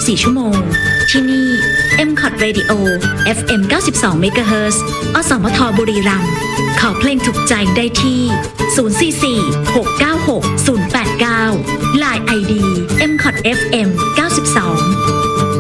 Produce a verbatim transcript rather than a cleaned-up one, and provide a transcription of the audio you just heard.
บสี่ ชั่วโมงที่นี่ เอ็ม คอท Radio เอฟ เอ็ม เก้าสิบสอง เมกะเฮิรตซ์ อสมทบุรีรัมย์ขอเพลงถูกใจได้ที่ศูนย์ สี่ สี่ หก เก้า หก ศูนย์ แป